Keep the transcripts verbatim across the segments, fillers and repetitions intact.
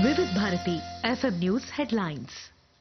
వివిధ Bharati FM news headlines.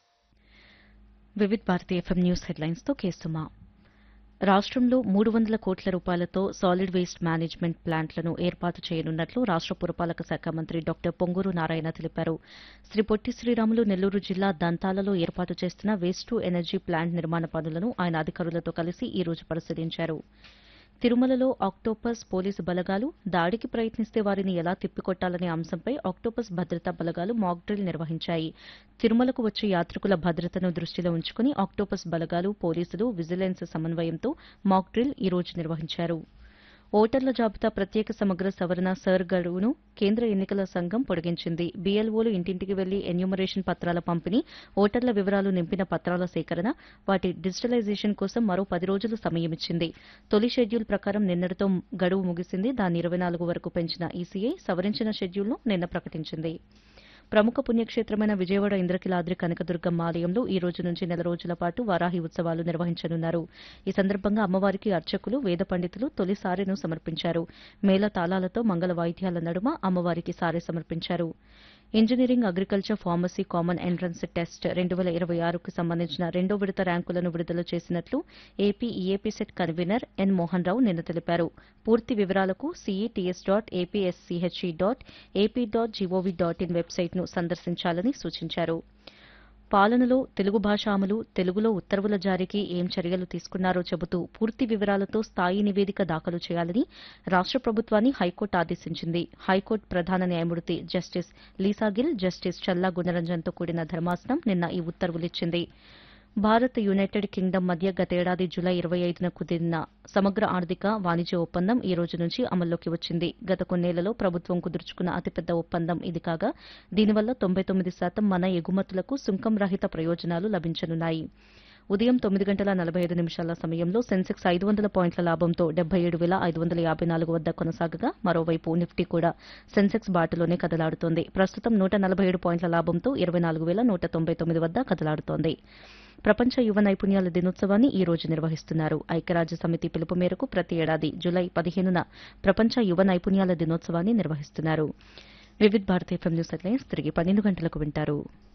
Vividh Bharati FM news headlines తో కేసుమా. రాష్ట్రంలో మూడు వందల కోట్ల రూపాయలతో సాలిడ్ వేస్ట్ మేనేజ్మెంట్ ప్లాంట్లను ఏర్పాటు చేయనున్నట్లు రాష్ట్ర పురపాలక శాఖ మంత్రి డాక్టర్ పొంగూరు నారాయణ తెలిపారు. శ్రీ పొట్టి శ్రీరాములు నెల్లూరు జిల్లా దంతాలలో ఏర్పాటు చేస్తున్న వేస్ట్ టు ఎనర్జీ ప్లాంట్ నిర్మాణ పనులను ఆయన అధికారులతో కలిసి ఈ రోజు పరిశీలించారు. తిరుమలలో ఆక్టోపస్ పోలీసు బలగాలు దాడికి ప్రయత్నిస్తే వారిని ఎలా తిప్పికొట్టాలనే అంశంపై ఆక్టోపస్ భద్రతా బలగాలు మాక్ డ్రిల్ నిర్వహించాయి. తిరుమలకు వచ్చే యాత్రికుల భద్రతను దృష్టిలో ఉంచుకుని ఆక్టోపస్ బలగాలు పోలీసులు విజిలెన్స్ సమన్వయంతో మాక్ డ్రిల్ ఈ రోజు నిర్వహించారు. ఓటర్ల జాబితా ప్రత్యేక సమగ్ర సవరణ సర్ గడువును కేంద్ర ఎన్నికల సంఘం పొడిగించింది. బీఎల్ఓలు ఇంటింటికి వెళ్లి ఎన్యూమరేషన్ పత్రాల పంపిణీ, ఓటర్ల వివరాలు నింపిన పత్రాల సేకరణ, వాటి డిజిటలైజేషన్ కోసం మరో పది రోజులు సమయమిచ్చింది. తొలి షెడ్యూల్ ప్రకారం నిన్నటితో గడువు ముగిసింది. దాన్ని ఇరవై నాలుగు వరకు పెంచిన ఈసీఐ సవరించిన షెడ్యూల్ను నిన్న ప్రకటించింది. ప్రముఖ పుణ్యక్షేత్రమైన విజయవాడ ఇంద్రకీలాద్రి కనకదుర్గమ్మ ఆలయంలో ఈ రోజు నుంచి నెల రోజుల పాటు వారాహి ఉత్సవాలు నిర్వహించనున్నారు. ఈ సందర్భంగా అమ్మవారికి అర్చకులు, వేద పండితులు తొలి సారెను సమర్పించారు. మేళ తాళాలతో మంగళ వాయిద్యాల నడుమ అమ్మవారికి సారె సమర్పించారు. Engineering, agriculture, pharmacy common entrance test రెండు వేల ఇరవై ఆరుకు సంబంధించిన రెండో విడత ర్యాంకులను విడుదల చేసినట్లు ఏపీ ఈఏపీ సెట్ కన్వీనర్ ఎన్ మోహన్ రావు నిన్న తెలిపారు. పూర్తి వివరాలకు సీఈటీఎస్ dot APSCHE dot AP dot GOV dot in వెబ్సైట్ను సందర్శించాలని సూచించారు. పాలనలో తెలుగు భాష అమలు, తెలుగులో ఉత్తర్వుల జారీకి ఏం చర్యలు తీసుకున్నారో చెబుతూ పూర్తి వివరాలతో స్థాయి నివేదిక దాఖలు చేయాలని రాష్ట ప్రభుత్వాన్ని హైకోర్టు ఆదేశించింది. హైకోర్టు ప్రధాన న్యాయమూర్తి జస్టిస్ లీసాగిల్, జస్టిస్ చల్లా గుణరంజన్తో కూడిన ధర్మాసనం నిన్న ఈ ఉత్తర్వులిచ్చింది. భారత్, యునైటెడ్ కింగ్డమ్ మధ్య గతేడాది జులై ఇరవై ఐదున కుదిరిన సమగ్ర ఆర్థిక, వాణిజ్య ఒప్పందం ఈ రోజు నుంచి అమల్లోకి వచ్చింది. గత కొన్నేళ్లలో ప్రభుత్వం కుదుర్చుకున్న అతిపెద్ద ఒప్పందం ఇది కాగా దీనివల్ల తొంభై తొమ్మిది శాతం మన ఎగుమతులకు సుంకం రహిత ప్రయోజనాలు లభించనున్నాయి. ఉదయం తొమ్మిది గంటల నలభై ఐదు నిమిషాల సమయంలో సెన్సెక్స్ ఐదు వందల పాయింట్ల లాభంతో డెబ్బై ఏడు వేల ఐదు వందల యాభై నాలుగు వద్ద కొనసాగగా మరోవైపు నిఫ్టీ కూడా సెన్సెక్స్ బాటలోనే కదలాడుతోంది. ప్రస్తుతం నూట నలభై ఏడు పాయింట్ల లాభంతో ఇరవై నాలుగు వేల నూట తొంభై తొమ్మిది వద్ద కదలాడుతోంది. ప్రపంచ యువ నైపుణ్యాల దినోత్సవాన్ని ఈ రోజు నిర్వహిస్తున్నారు. ఐక్యరాజ్య సమితి పిలుపు మేరకు ప్రతి ఏడాది జులై పదిహేనున ప్రపంచ యువ నైపుణ్యాల దినోత్సవాన్ని నిర్వహిస్తున్నారు. వివిధ భారతీయ ఎఫ్ఎం న్యూస్ హెడ్లైన్స్ తిరిగి పన్నెండు గంటలకు వింటారు.